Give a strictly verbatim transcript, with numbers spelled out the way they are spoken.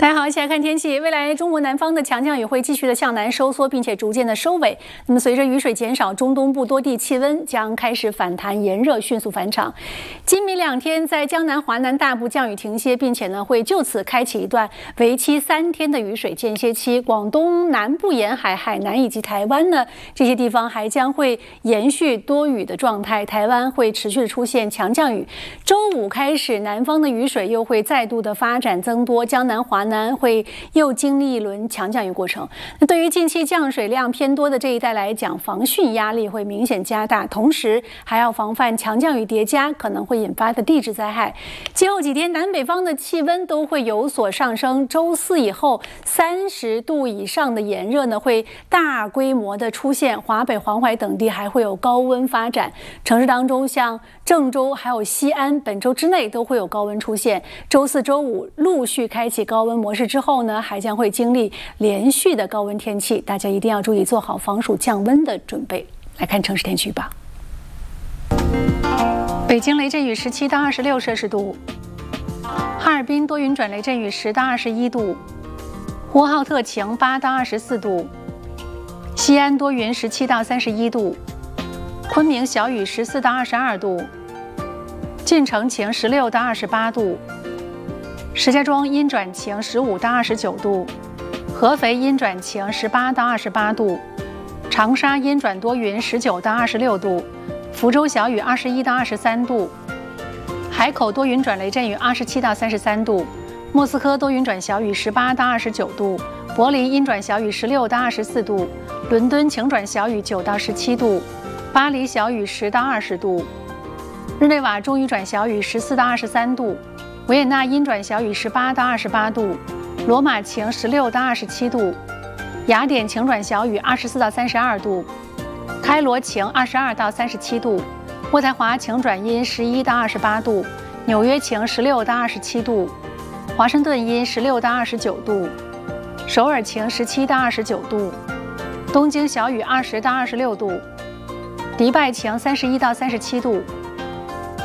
大家好，一起来看天气。未来中国南方的强降雨会继续的向南收缩，并且逐渐的收尾。那么随着雨水减少，中东部多地气温将开始反弹炎热，迅速返场。今明两天在江南、华南大部降雨停歇，并且呢会就此开启一段为期三天的雨水间歇期。广东南部沿海、海南以及台湾呢这些地方还将会延续多雨的状态，台湾会持续的出现强降雨。周五开始，南方的雨水又会再度的发展增多，江南、华南南会又经历一轮强降雨过程。那对于近期降水量偏多的这一带来讲，防汛压力会明显加大，同时还要防范强降雨叠加可能会引发的地质灾害。今后几天南北方的气温都会有所上升，周四以后三十度以上的炎热呢会大规模的出现，华北、黄淮等地还会有高温发展。城市当中像郑州还有西安，本周之内都会有高温出现。周四周五陆续开启高温模式之后呢，还将会经历连续的高温天气，大家一定要注意做好防暑降温的准备。来看城市天气预报。北京雷阵雨十七到二十六摄氏度，哈尔滨多云转雷阵雨十到二十一度，呼和浩特晴八到二十四度，西安多云十七到三十一度，昆明小雨十四到二十二度，晋城晴十六到二十八度，石家庄阴转晴十五到二十九度，合肥阴转晴十八到二十八度，长沙阴转多云十九到二十六度，福州小雨二十一到二十三度，海口多云转雷阵雨二十七到三十三度，莫斯科多云转小雨十八到二十九度，柏林阴转小雨十六到二十四度，伦敦晴转小雨九到十七度，巴黎小雨十到二十度，日内瓦中雨转小雨十四到二十三度，维也纳阴转小雨十八到二十八度，罗马晴十六到二十七度，雅典晴转小雨二十四到三十二度，开罗晴二十二到三十七度，渥太华晴转阴十一到二十八度，纽约晴十六到二十七度，华盛顿阴十六到二十九度，首尔晴十七到二十九度，东京小雨二十到二十六度，迪拜晴三十一到三十七度。